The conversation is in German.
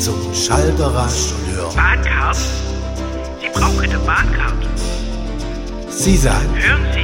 zum Schalter rasch und hör. Bahncard? Sie brauchen eine Bahncard. Sie sagen. Hören Sie.